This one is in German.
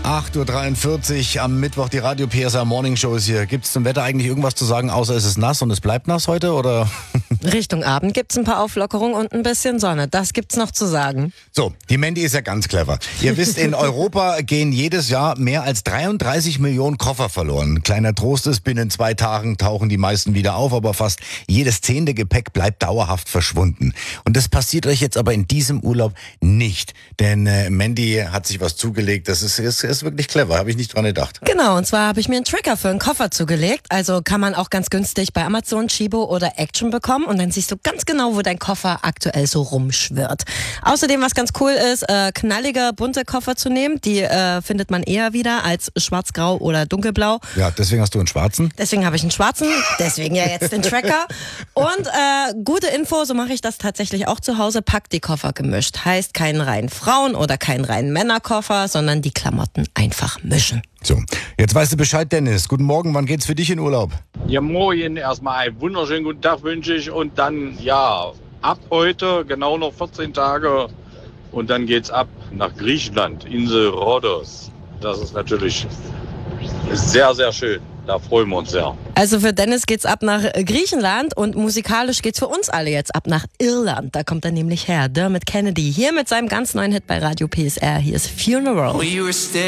8.43 Uhr am Mittwoch, die Radio PSR Morning Show ist hier. Gibt es zum Wetter eigentlich irgendwas zu sagen, außer es ist nass und es bleibt nass heute, oder? Richtung Abend gibt's ein paar Auflockerungen und ein bisschen Sonne. Das gibt's noch zu sagen. So, die Mandy ist ja ganz clever. Ihr wisst, in Europa gehen jedes Jahr mehr als 33 Millionen Koffer verloren. Kleiner Trost ist, binnen 2 Tagen tauchen die meisten wieder auf, aber fast jedes 10. Gepäck bleibt dauerhaft verschwunden. Und das passiert euch jetzt aber in diesem Urlaub nicht. Denn Mandy hat sich was zugelegt, das ist wirklich clever, habe ich nicht dran gedacht. Genau, und zwar habe ich mir einen Tracker für einen Koffer zugelegt. Also kann man auch ganz günstig bei Amazon, Chibo oder Action bekommen. Und dann siehst du ganz genau, wo dein Koffer aktuell so rumschwirrt. Außerdem, was ganz cool ist, knallige, bunte Koffer zu nehmen. Die findet man eher wieder als schwarz-grau oder dunkelblau. Ja, deswegen hast du einen schwarzen. Deswegen habe ich einen schwarzen, deswegen ja jetzt den Tracker. Und gute Info, so mache ich das tatsächlich auch zu Hause, packt die Koffer gemischt. Heißt keinen reinen Frauen- oder keinen reinen Männerkoffer, sondern die Klamotten einfach mischen. So, jetzt weißt du Bescheid, Dennis. Guten Morgen, wann geht's für dich in Urlaub? Ja, moin, erstmal einen wunderschönen guten Tag wünsche ich und dann, ja, ab heute, genau noch 14 Tage und dann geht's ab nach Griechenland, Insel Rhodos. Das ist natürlich sehr, sehr schön. Da freuen wir uns sehr. Also für Dennis geht's ab nach Griechenland und musikalisch geht's für uns alle jetzt ab nach Irland. Da kommt er nämlich her, Dermot Kennedy, hier mit seinem ganz neuen Hit bei Radio PSR. Hier ist Funeral.